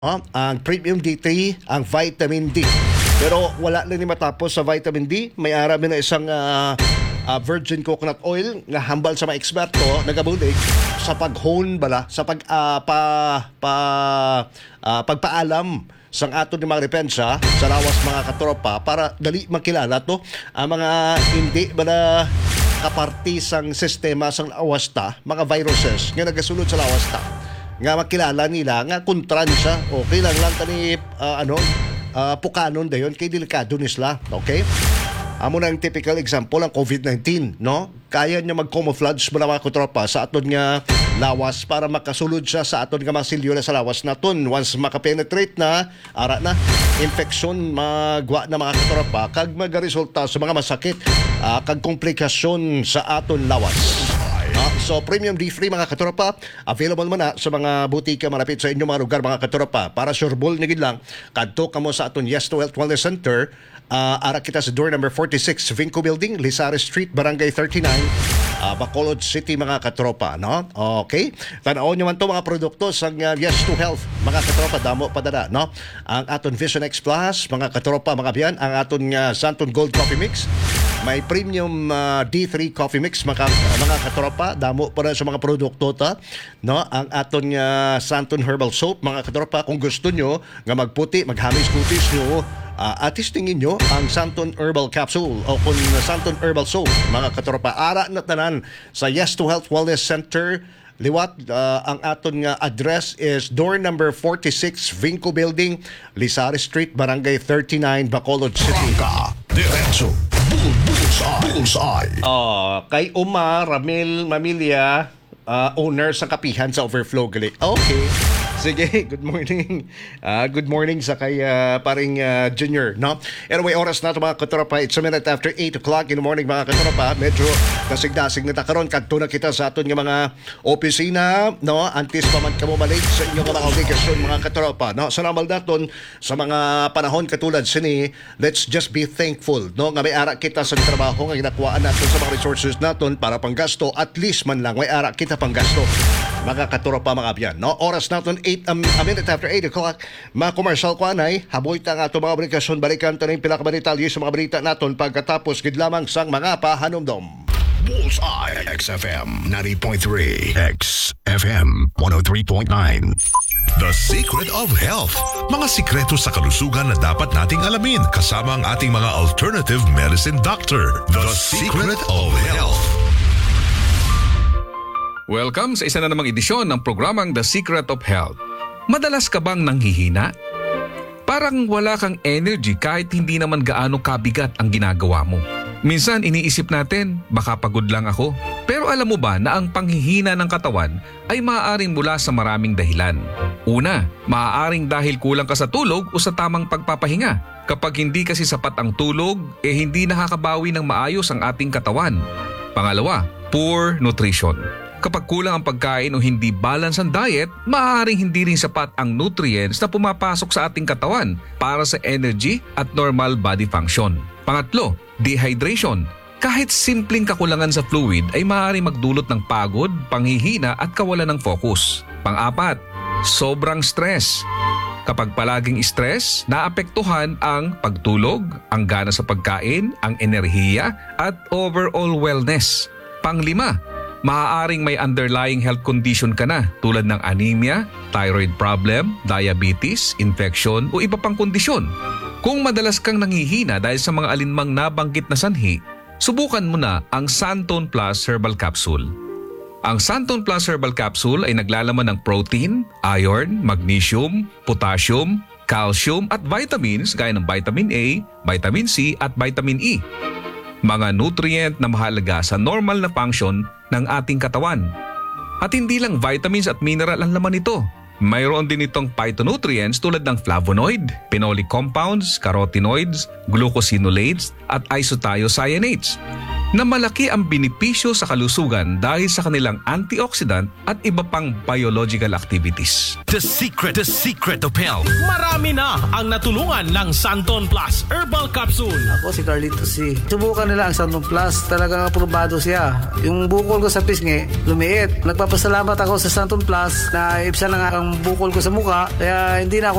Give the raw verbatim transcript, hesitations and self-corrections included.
Oh, ang Premium D three, ang Vitamin D. Pero wala lang ni matapos sa Vitamin D. May arabi na isang uh, uh, virgin coconut oil nga hambal sa mga eksperto nagabulig sa pag-hone bala, sa pag uh, pa, pa uh, pagpaalam sang ato ni mga depensa sa lawas mga katropa para dali makilala to ang mga hindi bala kaparti sang sistema sang lawas ta, mga viruses nga nagasulod sa lawas ta, nga makilala nila nga kontra ni siya. Okay lang lang tani uh, ano uh, pukanon dayon kay delikado ni sila. Okay, amo na ang typical example ang COVID nineteen, no? Kaya niya mag-camouflage mula mga katropa sa aton nga lawas para makasulod siya sa aton nga mga selyula sa lawas naton. Once makapenetrate na, ara na infection magwa na mga katropa kag magaresulta sa mga masakit uh, kag komplikasyon sa aton lawas. Uh, so Premium D three mga katropa, available man na sa mga butika malapit sa inyong mga lugar mga katropa. Para sureball na gid lang kadto kamo sa aton Yes to Health Wellness Center. Uh, ara kita sa door number forty-six, Vinco Building, Lizares Street, Barangay thirty-nine, uh, Bacolod City mga katropa, no? Okay. Tanaw nyo man to mga produkto sa uh, Yes to Health mga katropa, damo padala, no? Ang aton Vision X Plus mga katropa, mga biyan, ang aton uh, Santon Gold Coffee Mix, may Premium uh, D three Coffee Mix mga, mga katropa, damo para sa mga produkto ta, no? Ang aton uh, Santon Herbal Soap mga katropa, kung gusto nyo nga magputi, maghamis-kutis nyo, Uh, atis tingin nyo ang Santon Herbal Capsule o kung Santon Herbal Soap mga katropa, ara na tanan sa Yes to Health Wellness Center. Liwat, uh, ang aton nga address is door number forty-six, Vinco Building, Lizares Street, Barangay thirty-nine, Bacolod City. Diretso, Bullseye. Bullseye. Oh, kay Uma Ramil Mamilya, uh, owner sa Kapihan sa Overflow gali. Okay. Sige, good morning. Uh, good morning sa kay uh, paring uh, Junior, no? Anyway, oras na ito mga katropa. It's a minute after eight o'clock in the morning mga katropa. Medyo dasig-dasig na takaroon. Kadto na kita sa aton nga mga opisina, no? Antes pa man kamo malik sa inyong mga obligasyon mga katropa, no? Sa namal naton sa mga panahon katulad sini, let's just be thankful, no? Nga may ara kita sa trabaho nga ginakuhaan natin sa mga resources naton para panggasto. At least man lang may ara kita panggasto mga katropa mga biyan, no? Oras naton eight, um, a minute after eight o'clock. Mga commercial ko anay, haboy ta nga ito mga obligasyon, balikan ito na yung pinakabandetalye sa mga balita naton pagkatapos gid lamang sang mga pahanumdom. Bullseye X F M ninety point three, X F M one oh three point nine. The Secret of Health. Mga sikreto sa kalusugan na dapat nating alamin kasama ang ating mga alternative medicine doctor. The Secret of Health. Welcome sa isa na namang edisyon ng programang The Secret of Health. Madalas ka bang nanghihina? Parang wala kang energy kahit hindi naman gaano kabigat ang ginagawa mo. Minsan iniisip natin, baka pagod lang ako. Pero alam mo ba na ang panghihina ng katawan ay maaaring mula sa maraming dahilan. Una, maaaring dahil kulang ka sa tulog o sa tamang pagpapahinga. Kapag hindi kasi sapat ang tulog, eh hindi nakakabawi ng maayos ang ating katawan. Pangalawa, poor nutrition. Kapag kulang ang pagkain o hindi balance ang diet, maaaring hindi rin sapat ang nutrients na pumapasok sa ating katawan para sa energy at normal body function. Pangatlo, dehydration. Kahit simpleng kakulangan sa fluid ay maaaring magdulot ng pagod, panghihina at kawalan ng focus. Pang-apat, sobrang stress. Kapag palaging stress, naapektuhan ang pagtulog, ang gana sa pagkain, ang enerhiya at overall wellness. Pang-lima, maaaring may underlying health condition ka na tulad ng anemia, thyroid problem, diabetes, infection o iba pang kondisyon. Kung madalas kang nanghihina dahil sa mga alinmang nabanggit na sanhi, subukan mo na ang Santon Plus Herbal Capsule. Ang Santon Plus Herbal Capsule ay naglalaman ng protein, iron, magnesium, potassium, calcium at vitamins gaya ng vitamin A, vitamin C at vitamin E. Mga nutrient na mahalaga sa normal na function ng ating katawan. At hindi lang vitamins at mineral ang laman nito. Mayroon din itong phytonutrients tulad ng flavonoid, phenolic compounds, carotenoids, glucosinolates at isothiocyanates. na malaki ang benepisyo sa kalusugan dahil sa kanilang antioxidant at iba pang biological activities. The secret, the secret of health. Marami na ang natulungan ng Santon Plus Herbal Capsule. Ako si Carlito C. Subukan nila ang Santon Plus. Talagang aprobado siya. Yung bukol ko sa pisngi, lumiit. Nagpapasalamat ako sa Santon Plus na ibsa na nga ang bukol ko sa mukha. Kaya hindi na ako